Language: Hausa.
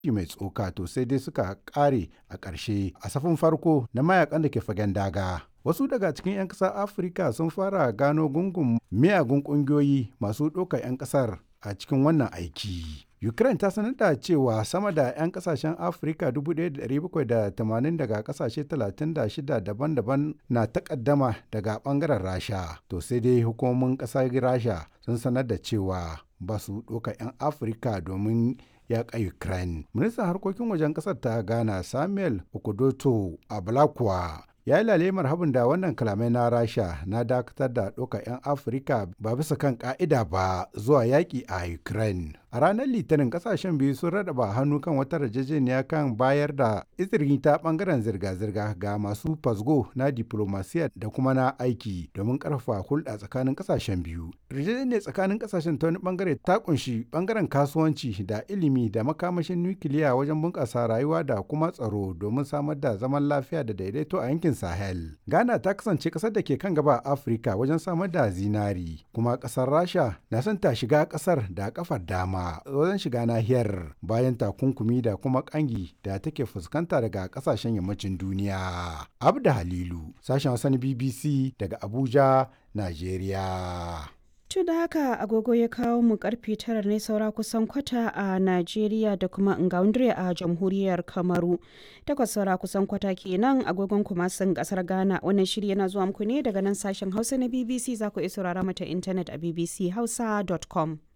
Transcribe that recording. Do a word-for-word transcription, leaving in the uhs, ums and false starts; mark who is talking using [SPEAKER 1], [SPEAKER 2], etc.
[SPEAKER 1] mai tsoka to sai dai suka kare a ƙarshe a safin farko na mayakan da ke fagen daga. Wasu daga cikin 'yan ƙasar Afirka sun fara gano gungun miyagun ƙungiyoyi masu ɗaukar 'yan ƙasar a cikin wannan aiki. Ukraine ta sanar da cewa sama da 'yan kasashen Afirka dubu ɗaya da ɗari bakwai da tamanin daga kasashe talatin da shida daban-daban na takaddama daga bangaren Rasha. To sai dai hukumomin ƙasar Rasha sun sanar da cewa ba su ɗauka 'yan Afirka domin yaƙa Ukraine. Ministan harkokin wajen ƙasar ta Ghana Samuel Okudoto Ablakwa ya yi lalemar habin da wannan kalamai na Rasha na dakatar da ɗaukar 'yan Afirka ba bisa kan ƙa'ida ba zuwa yaƙi a Ukraine. A ranar Litinin kasashen biyu sun raɗaba hannu kan wata yarjejeniya kan bayar da izini ta ɓangaren zirga-zirga ga masu fasgo na diplomasiya da kuma na aiki domin ƙarfafa hulɗa tsakanin kasashen biyu. Yarjejeniyar tsakanin kasashen ta wani ɓangare ta ƙunshi ɓangaren kasuwanci da ilimi da makamashin nukiliya wajen bunƙasa rayuwa da kuma tsaro domin samar da zaman lafiya da daidaito a yankin Sahel. Ghana ta kasance ƙasar da ke kan gaba a Afirka wajen samar da zinari, kuma ƙasar Rasha na son ta shiga ƙasar da ƙafar dama wajen shiga nahiyar bayan takunkumi da kuma kangi da take fuskanta daga kasashen yammacin duniya. Abda Halilu, sashen Hausa na B B C daga Abuja, Najeriya.
[SPEAKER 2] To da haka agogo ya kawo mu karfe tara ne saura kusan kwata a Najeriya da kuma Ngaundre a jamhuriyar Kamaru. Takwas saura kusan kwata kenan agogon kuma sun kasar Ghana. Wannan shiri yana zuwa muku ne daga nan sashen Hausa na B B C, za ku iya saurara mata intanet a b b c hausa dot com.